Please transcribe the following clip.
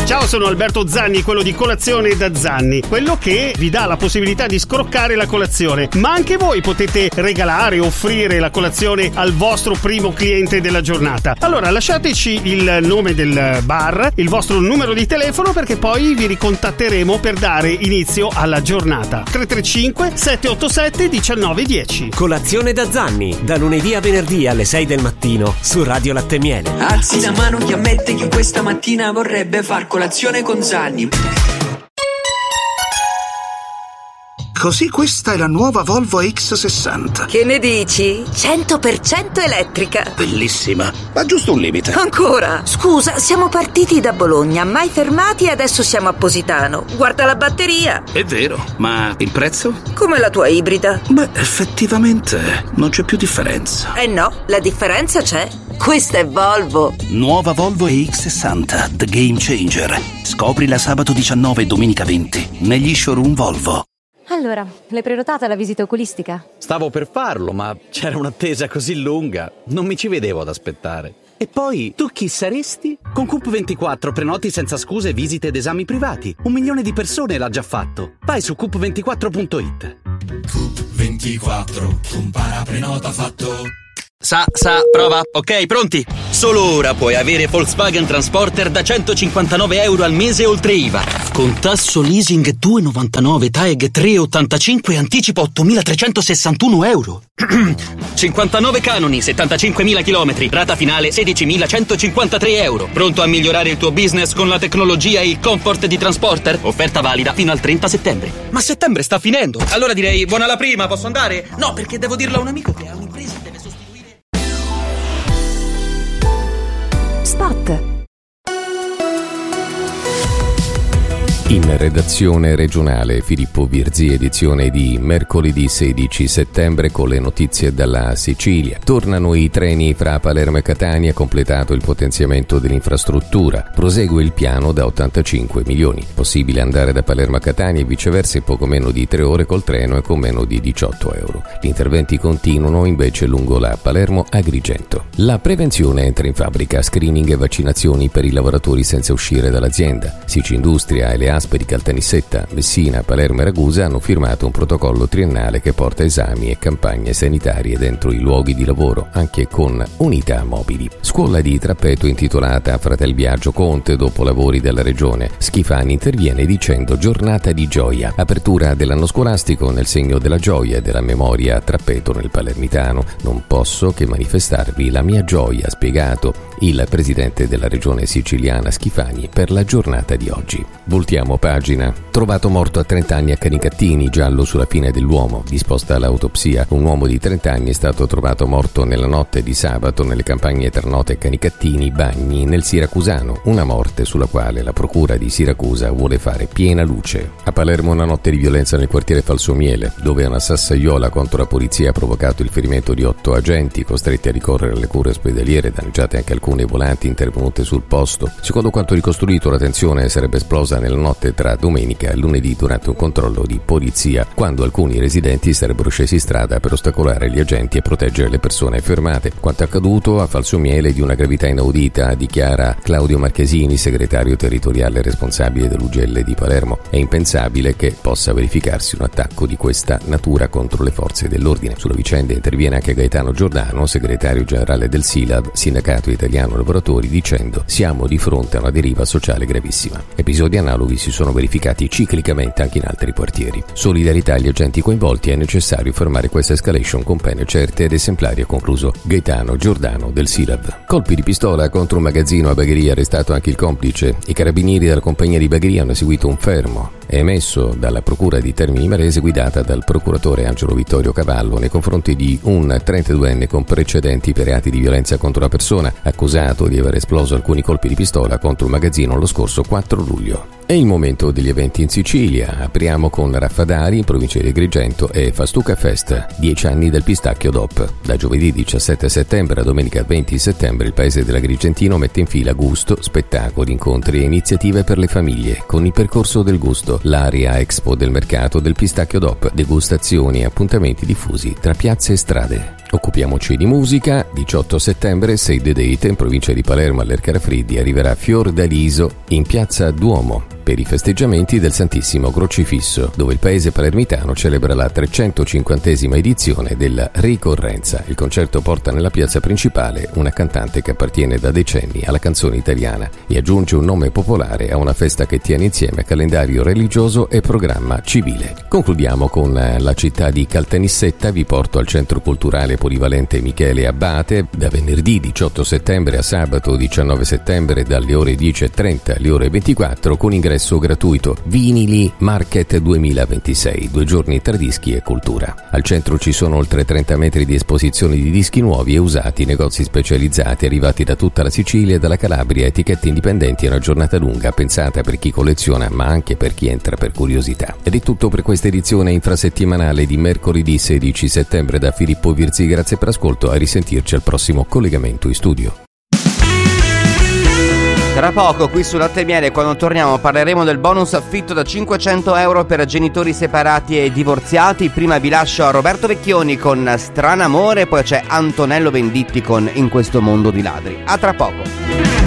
Ciao, sono Alberto Zanni, quello di Colazione da Zanni, quello che vi dà la possibilità di scroccare la colazione, ma anche voi potete regalare, offrire la colazione al vostro primo cliente della giornata. Allora lasciateci il nome del bar, il vostro numero di telefono, perché poi vi ricontatteremo per dare inizio alla giornata. 335 787 1910. Colazione da Zanni, da lunedì a venerdì alle 6 del mattino su Radio Latte Miele. Alzi la mano chi ammette che questa mattina vorrebbe far colazione con Zanni. Così questa è la nuova Volvo X60. Che ne dici? 100% elettrica. Bellissima, ma giusto un limite. Ancora? Scusa, siamo partiti da Bologna, mai fermati e adesso siamo a Positano. Guarda la batteria. È vero, ma il prezzo? Come la tua ibrida. Beh, effettivamente non c'è più differenza. Eh no, la differenza c'è. Questa è Volvo. Nuova Volvo X60, The Game Changer. Scoprila sabato 19 e domenica 20 negli showroom Volvo. Allora, l'hai prenotata la visita oculistica? Stavo per farlo, ma c'era un'attesa così lunga, non mi ci vedevo ad aspettare. E poi, tu chi saresti? Con Coop24 prenoti senza scuse visite ed esami privati. 1 milione di persone l'ha già fatto. Vai su coop24.it. Coop24, compara, prenota, fatto. Prova. Ok, pronti? Solo ora puoi avere Volkswagen Transporter da €159 al mese oltre IVA. Con tasso leasing 2,99, TAEG 3,85 e anticipo €8.361. 59 canoni, 75.000 chilometri, rata finale €16.153. Pronto a migliorare il tuo business con la tecnologia e il comfort di Transporter? Offerta valida fino al 30 settembre. Ma settembre sta finendo. Allora direi buona la prima, posso andare? No, perché devo dirlo a un amico che ha un'impresa e deve sostituire. Spot. In redazione regionale Filippo Virzi, edizione di mercoledì 16 settembre con le notizie dalla Sicilia. Tornano i treni fra Palermo e Catania, completato il potenziamento dell'infrastruttura. Prosegue il piano da 85 milioni. Possibile andare da Palermo a Catania e viceversa in poco meno di 3 ore col treno e con meno di €18. Gli interventi continuano invece lungo la Palermo-Agrigento. La prevenzione entra in fabbrica, screening e vaccinazioni per i lavoratori senza uscire dall'azienda. Sicindustria e le ASP di Caltanissetta, Messina, Palermo e Ragusa hanno firmato un protocollo triennale che porta esami e campagne sanitarie dentro i luoghi di lavoro, anche con unità mobili. Scuola di Trappeto intitolata Fratel Biagio Conte dopo lavori della regione. Schifani interviene dicendo giornata di gioia. Apertura dell'anno scolastico nel segno della gioia e della memoria a Trappeto nel palermitano. Non posso che manifestarvi la mia gioia, ha spiegato il presidente della regione siciliana Schifani per la giornata di oggi. Voltiamo pagina. Trovato morto a 30 anni a Canicattini, giallo sulla fine dell'uomo. Disposta l'autopsia. Un uomo di 30 anni è stato trovato morto nella notte di sabato nelle campagne Ternote e Canicattini, Bagni, nel Siracusano. Una morte sulla quale la procura di Siracusa vuole fare piena luce. A Palermo una notte di violenza nel quartiere Falsomiele, dove una sassaiola contro la polizia ha provocato il ferimento di 8 agenti, costretti a ricorrere alle cure ospedaliere, danneggiate anche alcune volanti intervenute sul posto. Secondo quanto ricostruito, la tensione sarebbe esplosa nella notte tra domenica e lunedì durante un controllo di polizia, quando alcuni residenti sarebbero scesi in strada per ostacolare gli agenti e proteggere le persone fermate. Quanto accaduto a Falsomiele è di una gravità inaudita, dichiara Claudio Marchesini, segretario territoriale responsabile dell'UGL di Palermo. È impensabile che possa verificarsi un attacco di questa natura contro le forze dell'ordine. Sulla vicenda interviene anche Gaetano Giordano, segretario generale del SILAB, Sindacato Italiano Lavoratori, dicendo siamo di fronte a una deriva sociale gravissima. Episodi analoghi si sono verificati ciclicamente anche in altri quartieri. Solidarietà agli agenti coinvolti, è necessario fermare questa escalation con pene certe ed esemplari, ha concluso Gaetano Giordano del SILAB. Colpi di pistola contro un magazzino a Bagheria, arrestato anche il complice. I carabinieri della compagnia di Bagheria hanno eseguito un fermo emesso dalla procura di Termini Imerese guidata dal procuratore Angelo Vittorio Cavallo nei confronti di un 32enne con precedenti per reati di violenza contro la persona, accusato di aver esploso alcuni colpi di pistola contro un magazzino lo scorso 4 luglio. È il momento degli eventi in Sicilia. Apriamo con Raffadari in provincia di Agrigento e Fastuca Fest, 10 anni del pistacchio DOP. Da giovedì 17 settembre a domenica 20 settembre il paese dell'Agrigentino mette in fila gusto, spettacoli, incontri e iniziative per le famiglie con il percorso del gusto. l'area Expo del mercato del Pistacchio DOP, degustazioni e appuntamenti diffusi tra piazze e strade. Occupiamoci di musica. 18 settembre, Save the Date, in provincia di Palermo all'Ercarafriddi, arriverà Fiordaliso in piazza Duomo per i festeggiamenti del Santissimo Crocifisso, dove il paese palermitano celebra la 350esima edizione della ricorrenza. Il concerto porta nella piazza principale una cantante che appartiene da decenni alla canzone italiana e aggiunge un nome popolare a una festa che tiene insieme calendario religioso e programma civile. Concludiamo con la città di Caltanissetta. Vi porto al centro culturale polivalente Michele Abbate da venerdì 18 settembre a sabato 19 settembre dalle ore 10:30 alle ore 24 con ingresso gratuito. Vinili Market 2026, 2 giorni tra dischi e cultura. Al centro ci sono oltre 30 metri di esposizioni di dischi nuovi e usati, negozi specializzati arrivati da tutta la Sicilia e dalla Calabria, etichette indipendenti e una giornata lunga pensata per chi colleziona ma anche per chi entra per curiosità. Ed è tutto per questa edizione infrasettimanale di mercoledì 16 settembre da Filippo Virzi. Grazie per l'ascolto, a risentirci al prossimo collegamento in studio. Tra poco qui su Latte e Miele, quando torniamo, parleremo del bonus affitto da 500 euro per genitori separati e divorziati. Prima vi lascio a Roberto Vecchioni con Stranamore, poi c'è Antonello Venditti con In questo mondo di ladri. A tra poco.